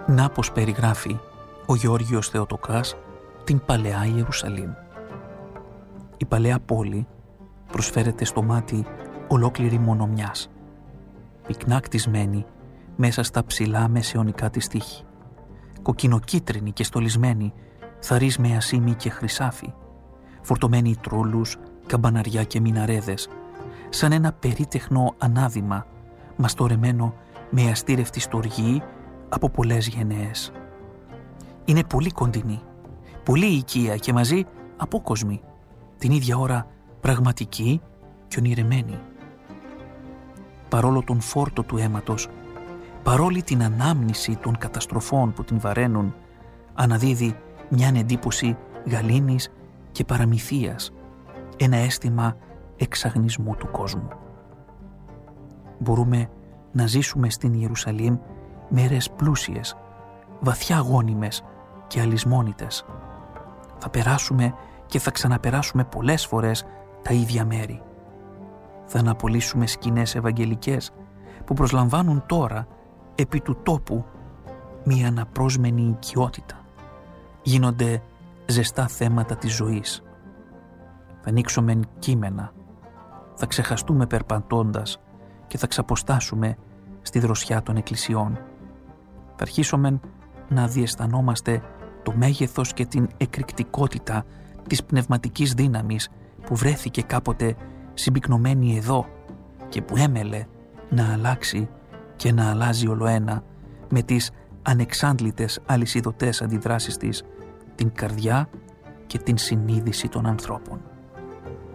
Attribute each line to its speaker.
Speaker 1: Να πως περιγράφει ο Γεώργιος Θεοτοκάς την Παλαιά Ιερουσαλήμ. Η Παλαιά Πόλη προσφέρεται στο μάτι ολόκληρη μονομιάς, πυκνά κτισμένη μέσα στα ψηλά μεσαιωνικά της τείχη, κοκκινοκίτρινη και στολισμένη, θαρρής με ασήμι και χρυσάφι, φορτωμένη τρούλους, καμπαναριά και μιναρέδες, σαν ένα περίτεχνο ανάδυμα, μαστορεμένο με αστήρευτη στοργή από πολλές γενναίες. Είναι πολύ κοντινή, πολύ οικία και μαζί απόκοσμη, την ίδια ώρα πραγματική και ονειρεμένη. Παρόλο τον φόρτο του αίματος, παρόλη την ανάμνηση των καταστροφών που την βαραίνουν, αναδίδει μια εντύπωση γαλήνης και παραμυθίας, ένα αίσθημα εξαγνισμού του κόσμου. Μπορούμε να ζήσουμε στην Ιερουσαλήμ μέρες πλούσιες, βαθιά γόνιμες και αλυσμόνητες. Θα περάσουμε και θα ξαναπεράσουμε πολλές φορές τα ίδια μέρη. Θα αναπολύσουμε σκηνές ευαγγελικές που προσλαμβάνουν τώρα επί του τόπου μία αναπρόσμενη οικειότητα. Γίνονται ζεστά θέματα της ζωής. Θα ανοίξουμε κείμενα, θα ξεχαστούμε περπατώντας και θα ξαποστάσουμε στη δροσιά των εκκλησιών. Θα αρχίσουμε να διαισθανόμαστε το μέγεθος και την εκρηκτικότητα της πνευματικής δύναμης που βρέθηκε κάποτε συμπυκνωμένη εδώ και που έμελε να αλλάξει και να αλλάζει ολοένα με τις ανεξάντλητες αλυσιδωτές αντιδράσεις της την καρδιά και την συνείδηση των ανθρώπων.